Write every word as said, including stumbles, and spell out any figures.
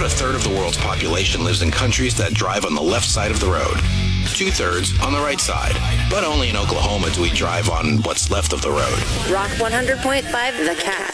About a third of the world's population lives in countries that drive on the left side of the road. Two-thirds on the right side. But only in Oklahoma do we drive on what's left of the road. Rock one hundred point five The Cat.